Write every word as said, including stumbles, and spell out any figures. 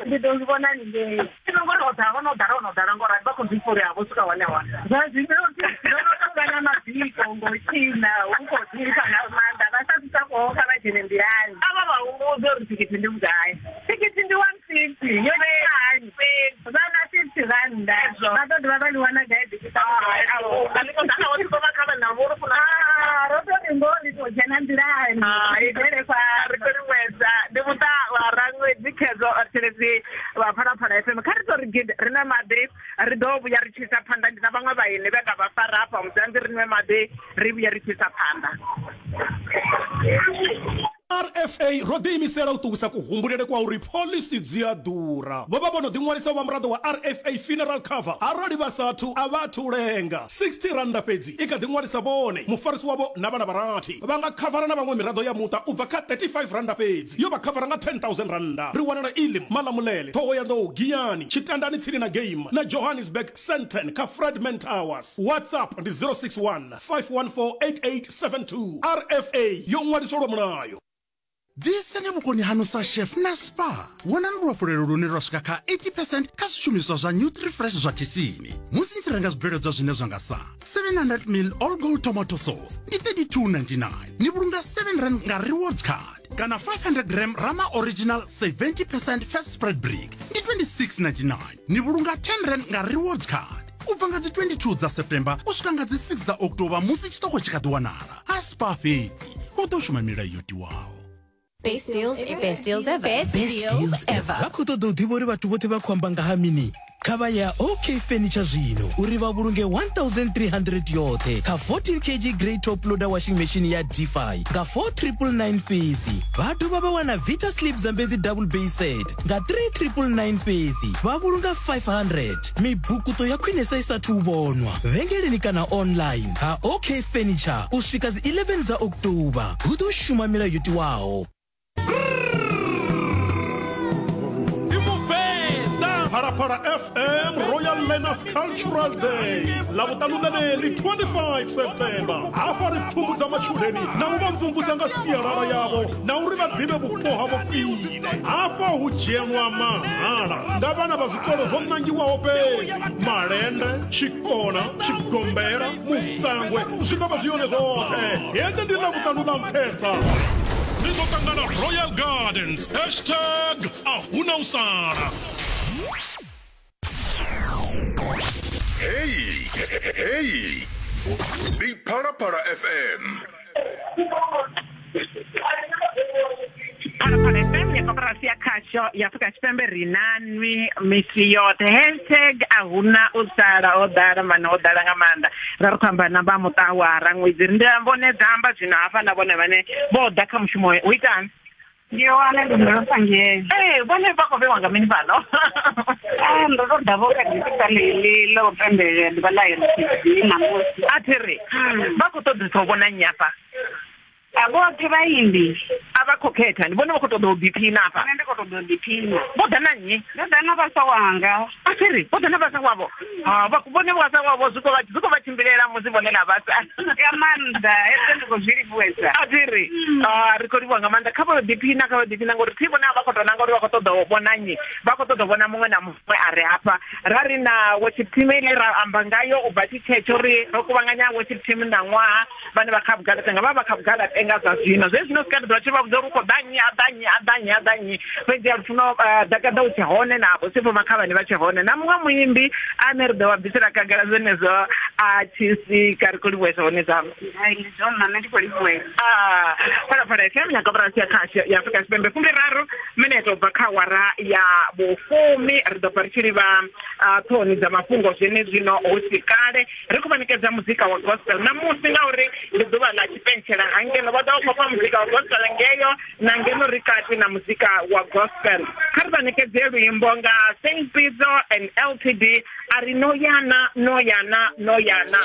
ndi ndo ngona nge ngona uthawa no dara no dara ngora ba konzipori abo suka wane wane zazi ndo ndo ngana mabiko ngochina uko dzika na manda basatsa ko kana jene ndiyani aba ba uzo rikiti ndi mudai tikiti ndi one fifty yone hani bana fifty rand bado ndo bali wana guide kitaka abo kaliko ndaka watu kama kama na moro kuna roto ngoni to jana ndiyani ah idere kwa rikweza ndebuta warangwe dikezo artelezi wa phara phara F M karito rigid rina made ridobu ya richisa phanda ndina bangwa bayine beka bafara apa mzanzi rinwe made ribu ya richisa phanda R F A rodimi sera utukusa kuhumbulele kwa uri policy dzia dura baba bono dingwalisa wa mrado wa R F A funeral cover arali basatu abatu lenga sixty rand pedzi ika dingwalisa bone mufarisi wabo nabana barati banga cover na bangwe mirado ya muta uvaka thirty-five rand pedzi yo ba cover nga ten thousand rand riwana na ilim malamulele toho ya ndo giyani chitandani tsini na game na Johannesburg Senten ka Fredman Towers WhatsApp ndi zero six one five one four eight eight seven two R F A yo ngwaliso lo mnayo. This is bokoni hanusa chef na spa. Wona ngulopolelo lune rosika ka eighty percent ka zwishumiswa zwa Nutrifresh zwa tshitsini. Musi ntsiranga zwibveledzwa zwine zwa nga sa seven hundred milliliters all gold tomato sauce ndi thirty-two ninety-nine. Ni vhulunga seven rand nga rewards card. Kana five hundred grams Rama original seventy percent first spread brick ndi twenty-six ninety-nine. Ni vhulunga ten rand nga rewards card. Ubva nga dzi twenty-two za September usvika nga dzi six za October musi chitoko chikadiwanala. Aspa fedzi uto shuma milayo tiwawo. Best deals, best deals ever. Best, best deals, deals ever. Vakuto do divori vatu vote vakwamba nga hamini. Kava ya OK Furniture zvino uri vavurunge one thousand three hundred yote ka fourteen kilograms grey top loader washing machine ya D five nga four triple nine pesi. Vatu vava wana Vita Sleep Zambezi double bay set nga three triple nine pesi. Vavurunga five hundred. Mi bukuto ya kwinesa isa tubonwa. Vengele kana online. Ha OK Furniture usvikazi eleven za October. Huto shumamila yuti wao. Para para F M Royal Learners Cultural Day lavutaluleleli twenty-five September afari mthumbu za machuleni na uva mvumbu zanga siyarara yavo na uri vadhive vupoha vofile apa hujenwa mahala ngavana va zvikolo zvonangiwawo pezi malende chikona chigombera musangwe zvikava zviyone zvothe yende ndi lavutalula mphesa ndizotangana Royal Gardens hashtag ahuna usana. Hey, hey, Big Para Para F M. Para Para F M yakoprasia kasho yafika September rinanwi misi yote hashtag ahuna usara odara mana odara ngamanda rarukwamba namba mutawara ngwiziri ndambone dzamba zvino afa nabone vane boda kamushumo uitani ndiyo wale ndo sangie eh bone bako be wanga mini bano ah ndo ndo davo ka dikale le lo pembe ndi balayo ndi na musi atere bako to ditobona nyapa abo tibaindi abakhokhetha ndibona ukuthi do B P napha ngende kodwa do B P bodwa nanye ndana basawanga athiri bodwa nabasakwabo ah bakubone basakwabo zuko bathi zuko bathimbelela musibonela abasa yamanda esendiko zviri kuweza athiri ah rikoriwa ngamanda khabo B P na khabo B P ngori thibona abakhotwa ngori bakhotwa bonanye bakhotwa bona mungwe na mungwe ari hapa rari na wechipimele ra ambangayo ubathi chechori rokubanganya wechipimi ndangwa bane bakhabugala ngaba bakhabugala ngaza zvino zvezvino sikati dwachiva kuzoruko danyi adanyi adanyi adanyi pedi alfuno dakada uchihone nabo sipo makavani vachihone namumwe muimbi ane rudo wabvisira kagara zvenezo achisi karikuri wese one zamo ai zona ndikuri wese ah para para F M yakabrasiya kasha yafika September kumbe raro mineto bakawara ya bofumi rudo parchiriva toni za mafungo zvene zvino usikare rikumanikeza muzika wa gospel namusi ngauri ndiduva la chipenchera hange vada kwa muzika wa gospel ngeyo na ngeno rikati na muzika wa gospel karbanike imbonga Saint Pizzo and L T D ari noyana noyana noyana